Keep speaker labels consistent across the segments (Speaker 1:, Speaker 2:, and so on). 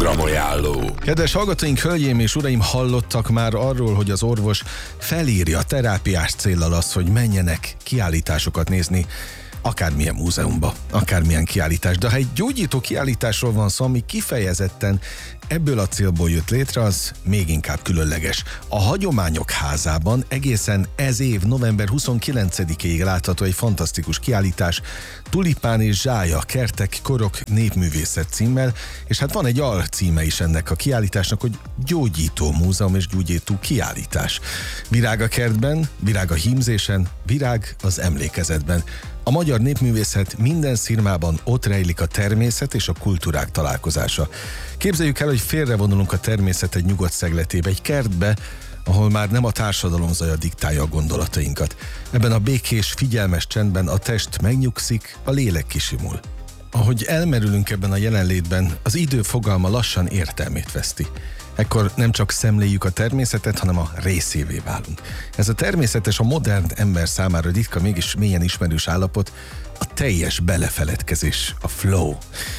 Speaker 1: Programajánló.
Speaker 2: Kedves hallgatóink, hölgyeim és uraim, hallottak már arról, hogy az orvos felírja terápiás céllal azt, hogy menjenek kiállításokat nézni, akármilyen múzeumba, akármilyen kiállítás. De ha egy gyógyító kiállításról van szó, ami kifejezetten ebből a célból jött létre, az még inkább különleges. A Hagyományok Házában egészen ez év november 29-ig látható egy fantasztikus kiállítás, Tulipán és Zsája, kertek, korok, népművészet címmel, és hát van egy alcíme is ennek a kiállításnak, hogy Gyógyító Múzeum és Gyógyító Kiállítás. Virág a kertben, virág a hímzésen, virág az emlékezetben. A magyar népművészet minden szirmában ott rejlik a természet és a kultúrák találkozása. Képzeljük el, hogy félrevonulunk a természet egy nyugodt szegletébe, egy kertbe, ahol már nem a társadalom zaja diktálja a gondolatainkat. Ebben a békés, figyelmes csendben a test megnyugszik, a lélek kisimul. Ahogy elmerülünk ebben a jelenlétben, az idő fogalma lassan értelmét veszti. Ekkor nem csak szemléljük a természetet, hanem a részévé válunk. Ez a természetes, a modern ember számára ritka, mégis mélyen ismerős állapot, a teljes belefeledkezés, a flow.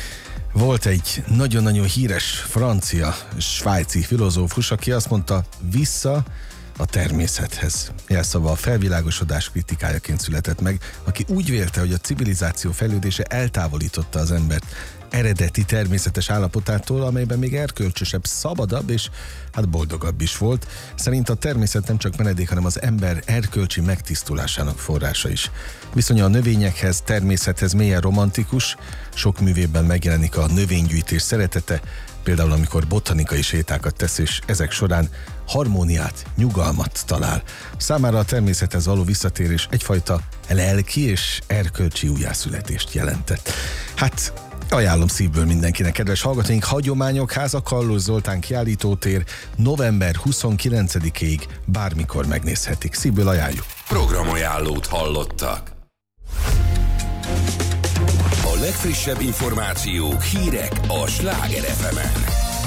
Speaker 2: Volt egy nagyon-nagyon híres francia, svájci filozófus, aki azt mondta, vissza a természethez. Jelszava a felvilágosodás kritikájaként született meg, aki úgy vélte, hogy a civilizáció fejlődése eltávolította az embert eredeti természetes állapotától, amelyben még erkölcsösebb, szabadabb és hát boldogabb is volt. Szerint a természet nem csak menedék, hanem az ember erkölcsi megtisztulásának forrása is. Viszonya a növényekhez, természethez mélyen romantikus, sok művében megjelenik a növénygyűjtés szeretete, például amikor botanikai sétákat tesz, és ezek során harmóniát, nyugalmat talál. Számára a természethez való visszatérés egyfajta lelki és erkölcsi újjászületést jelentett. Hát ajánlom szívből mindenkinek, kedves hallgatóink, Hagyományok Háza, Kallós Zoltán kiállítótér, november 29-ig bármikor megnézhetik. Szívből ajánljuk.
Speaker 1: Programajánlót hallottak. A legfrissebb információk, hírek a Sláger FM-en.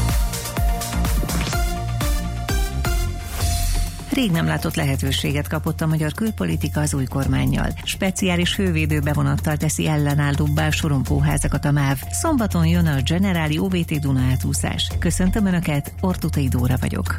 Speaker 3: Rég nem látott lehetőséget kapott a magyar külpolitika az új kormánnyal. Speciális hővédő bevonattal teszi ellenállóbbá sorompóházakat a MÁV. Szombaton jön a Generáli OVT Duna átúszás. Köszöntöm Önöket, Ortutai Dóra vagyok.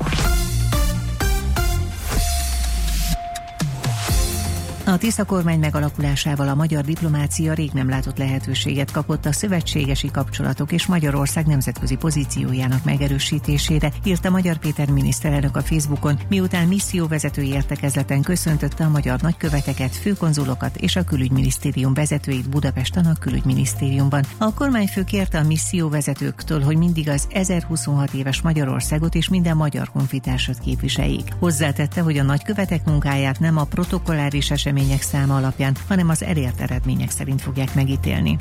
Speaker 3: A Tisza kormány megalakulásával a magyar diplomácia rég nem látott lehetőséget kapott a szövetségesi kapcsolatok és Magyarország nemzetközi pozíciójának megerősítésére, írta Magyar Péter miniszterelnök a Facebookon, miután misszióvezetői értekezleten köszöntötte a magyar nagyköveteket, főkonzulokat és a külügyminisztérium vezetőit Budapesten a külügyminisztériumban. A kormányfő kérte a misszióvezetőktől, hogy mindig az 1026 éves Magyarországot és minden magyar honfitársat képviseljék. Hozzátette, hogy a nagykövetek munkáját nem a protokolláris események száma alapján, hanem az elért eredmények szerint fogják megítélni.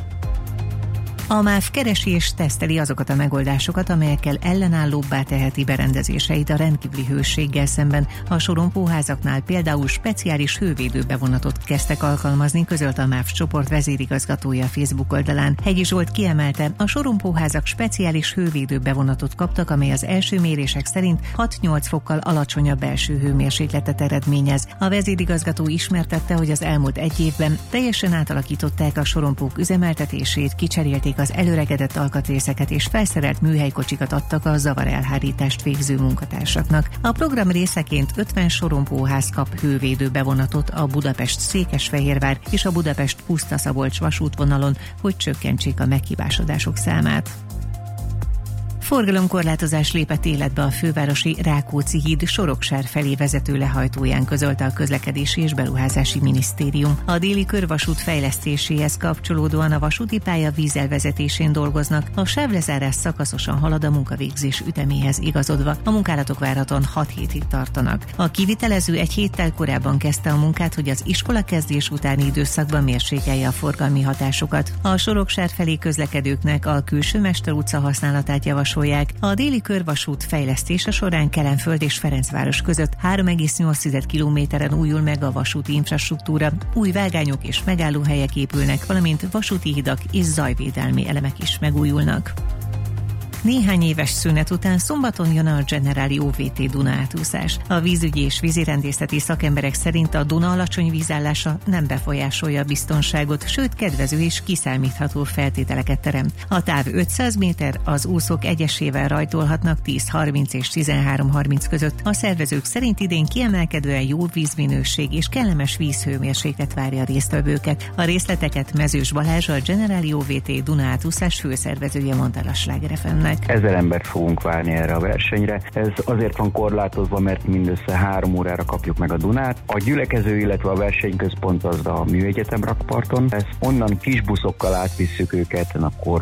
Speaker 3: A MÁV keresi és teszteli azokat a megoldásokat, amelyekkel ellenállóbbá teheti berendezéseit a rendkívüli hőséggel szemben. A sorompóházaknál például speciális hővédő bevonatot kezdtek alkalmazni, közölte a MÁV csoport vezérigazgatója a Facebook oldalán. Hegyi Zsolt kiemelte, a sorompóházak speciális hővédő bevonatot kaptak, amely az első mérések szerint 6-8 fokkal alacsonyabb belső hőmérsékletet eredményez. A vezérigazgató ismertette, hogy az elmúlt egy évben teljesen átalakították a sorompók üzemeltetését, kicserélték az előregedett alkatrészeket és felszerelt műhelykocsikat adtak a zavarelhárítást végző munkatársaknak. A program részeként 50 sorompóház kap hővédő bevonatot a Budapest-Székesfehérvár és a Budapest-Puszta-Szabolcs vasútvonalon, hogy csökkentsék a meghibásodások számát. Forgalomkorlátozás lépett életbe a fővárosi Rákóczi híd Soroksár felé vezető lehajtóján, közölte a Közlekedési és Beruházási Minisztérium. A déli körvasút fejlesztéséhez kapcsolódóan a vasúti pálya vízelvezetésén dolgoznak, a sávlezárás szakaszosan halad a munkavégzés üteméhez igazodva. A munkálatok várhatóan 6 hétig tartanak. A kivitelező egy héttel korábban kezdte a munkát, hogy az iskolakezdés utáni időszakban mérsékelje a forgalmi hatásokat. A Soroksár felé közlekedőknek a Külső Mester utca használatát javasolják. A déli körvasút fejlesztése során Kelenföld és Ferencváros között 3,8 kilométeren újul meg a vasúti infrastruktúra, új vágányok és megállóhelyek épülnek, valamint vasúti hidak és zajvédelmi elemek is megújulnak. Néhány éves szünet után szombaton jön a Generali OVT Duna átúszás. A vízügyi és vízirendészeti szakemberek szerint a Duna alacsony vízállása nem befolyásolja a biztonságot, sőt kedvező és kiszámítható feltételeket teremt. A táv 500 méter, az úszók egyesével rajtolhatnak 10:30 és 13:30 között. A szervezők szerint idén kiemelkedően jó vízminőség és kellemes vízhőmérséklet várja a résztvevőket. A részleteket Mezős Balázs, a Generali OVT Duna átúszás főszervezője mondta a Sláger FM-nek.
Speaker 4: 1000 embert fogunk várni erre a versenyre. Ez azért van korlátozva, mert mindössze 3 órára kapjuk meg a Dunát. A gyülekező, illetve a versenyközpont az a Műegyetem rakparton lesz. Onnan kis buszokkal átvisszük őket, akkor